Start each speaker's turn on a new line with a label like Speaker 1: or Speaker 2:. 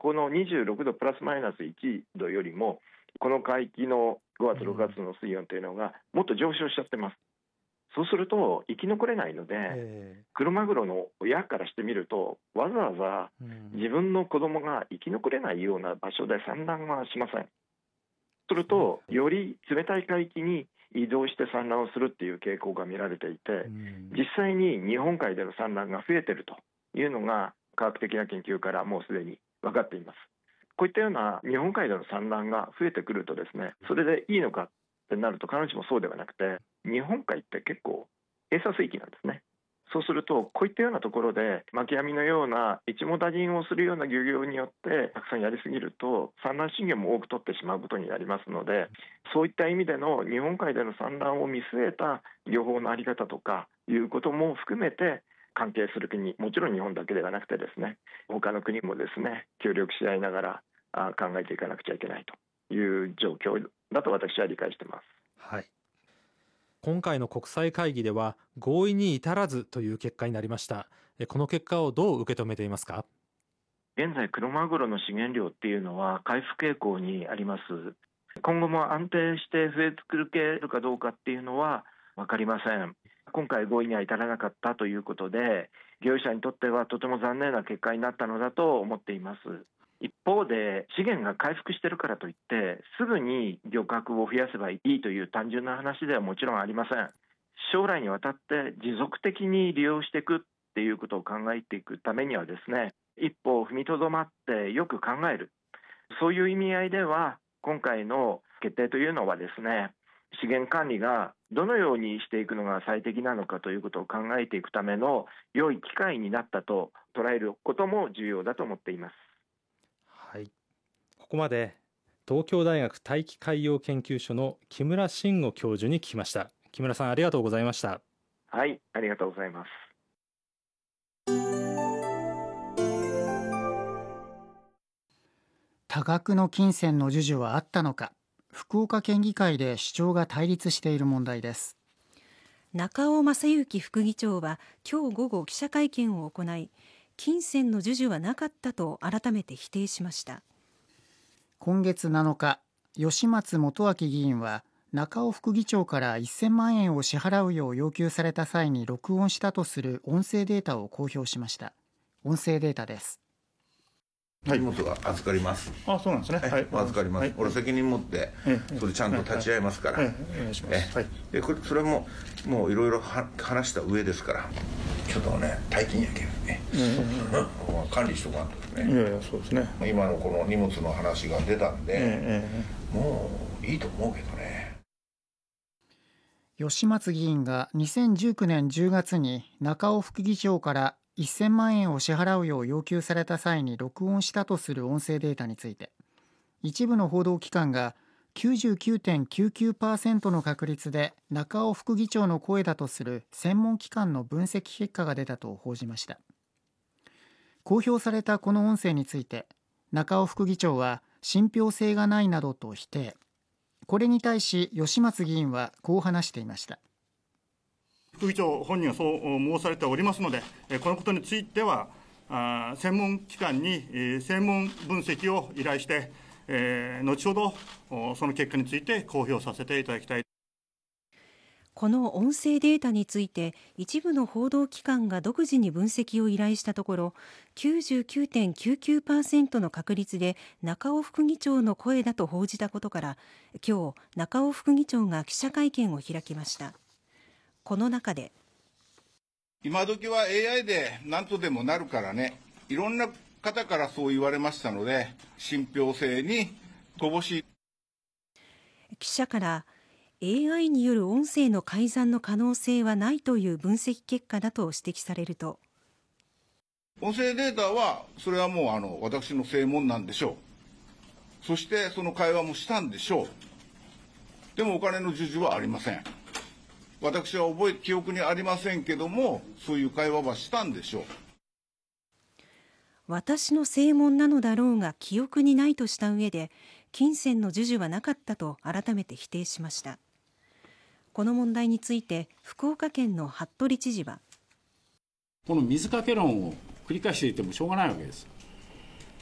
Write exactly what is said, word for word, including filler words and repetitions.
Speaker 1: このにじゅうろくどプラスマイナスいちどよりもこの海域のごがつろくがつの水温というのがもっと上昇しちゃってます。そうすると生き残れないので、えー、クロマグロの親からしてみるとわざわざ自分の子供が生き残れないような場所で産卵はしません。するとより冷たい海域に移動して産卵をするっていう傾向が見られていて、実際に日本海での産卵が増えているというのが科学的な研究からもうすでに分かっています。こういったような日本海での産卵が増えてくるとですね、それでいいのかってなると必ずしもそうではなくて、日本海って結構閉鎖水域なんですね。そうするとこういったようなところで巻き網のような一網打尽をするような漁業によってたくさんやりすぎると産卵資源も多く取ってしまうことになりますので、そういった意味での日本海での産卵を見据えた漁法のあり方とかいうことも含めて関係する国、もちろん日本だけではなくてですね、他の国もですね協力し合いながら考えていかなくちゃいけないという状況だと私は理解しています。
Speaker 2: はい、今回の国際会議では合意に至らずという結果になりました。この結果をどう受け止めていますか？
Speaker 1: 現在クロマグロの資源量っていうのは回復傾向にあります。今後も安定して増え続けるかどうかっていうのは分かりません。今回合意には至らなかったということで、漁業者にとってはとても残念な結果になったのだと思っています。一方で資源が回復しているからといってすぐに漁獲を増やせばいいという単純な話ではもちろんありません。将来にわたって持続的に利用していくっていうことを考えていくためにはですね、一歩踏みとどまってよく考える、そういう意味合いでは今回の決定というのはですね、資源管理がどのようにしていくのが最適なのかということを考えていくための良い機会になったと捉えることも重要だと思っています。
Speaker 2: はい、ここまで東京大学大気海洋研究所の木村真吾教授に聞きました。木村さん、ありがとうございました。
Speaker 1: はい、ありがとうございます。
Speaker 3: 多額の金銭の授受はあったのか、福岡県議会で主張が対立している問題です。
Speaker 4: 中尾正幸副議長は今日午後記者会見を行い、金銭の授受はなかったと改めて否定しました。
Speaker 3: 今月なのか、吉松元明議員は中尾副議長からせんまんえんを支払うよう要求された際に録音したとする音声データを公表しました。音声データです。
Speaker 5: 荷物は預かります。
Speaker 6: あ、そうなんですね。
Speaker 5: はい、預かります。はい、俺責任持ってそれちゃんと立ち会いますから。はい、お願いします。はい、でこれそれももういろいろ話した上ですから、ちょっとね大金やけんね、うん、管理しとかんとね。
Speaker 6: いやいや、そうですね。
Speaker 5: 今のこの荷物の話が出たんで、もういいと思うけどね。
Speaker 3: 吉松議員がにせんじゅうきゅうねんじゅうがつに中尾副議長からせんまんえんを支払うよう要求された際に録音したとする音声データについて、一部の報道機関が きゅうじゅうきゅうてんきゅうきゅうパーセント の確率で中尾副議長の声だとする専門機関の分析結果が出たと報じました。公表されたこの音声について中尾副議長は信憑性がないなどと否定。これに対し吉松議員はこう話していました。
Speaker 6: 副議長本人はそう申されておりますので、このことについては専門機関に専門分析を依頼して、後ほどその結果について公表させていただきたい。
Speaker 4: この音声データについて一部の報道機関が独自に分析を依頼したところ きゅうじゅうきゅうてんきゅうきゅうパーセント の確率で中尾副議長の声だと報じたことから、今日中尾副議長が記者会見を開きました。この中で、
Speaker 7: 今時は エーアイ で何とでもなるからね、いろんな方からそう言われましたので、信憑性に乏しい。
Speaker 4: 記者から エーアイ による音声の改ざんの可能性はないという分析結果だと指摘されると、
Speaker 7: 音声データはそれはもうあの私の正門なんでしょう。そしてその会話もしたんでしょう。でもお金の授受はありません。私は覚え記憶にありませんけども、そういう会話はしたんでしょう。
Speaker 4: 私の正門なのだろうが記憶にないとした上で、金銭の授受はなかったと改めて否定しました。この問題について福岡県の服部知事は、
Speaker 8: この水かけ論を繰り返していてもしょうがないわけです。